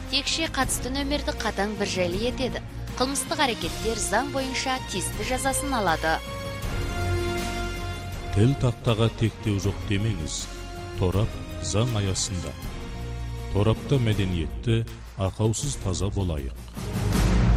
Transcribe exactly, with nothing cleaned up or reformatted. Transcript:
текше катыстуу нөмөрдү катаң бир жайлы этеді. Кылмыстык аракеттер заң боюнча тиісті жазасын алады. Тил тактага тектөө жок демеңиз. Торап заң аясында. Торапта мәдениетті, ақаусыз таза болайық.